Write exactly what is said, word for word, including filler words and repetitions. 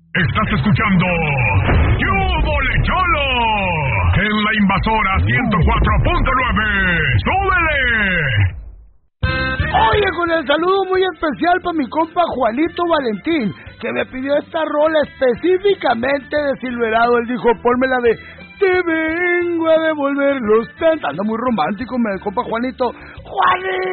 Estás escuchando ¡Yúbole Cholo! En la Invasora ciento cuatro punto nueve. ¡Súbele! Oye, con el saludo muy especial para mi compa Juanito Valentín, que me pidió esta rola específicamente de Silverado. Él dijo, pónmela de Te vengo a devolver los tantos. Anda muy romántico, mi compa Juanito. ¡Juanito!